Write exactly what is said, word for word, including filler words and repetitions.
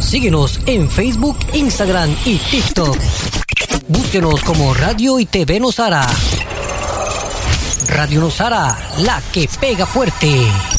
Síguenos en Facebook, Instagram y TikTok. Búsquenos como Radio y T V Nosara. Radio Nosara, la que pega fuerte.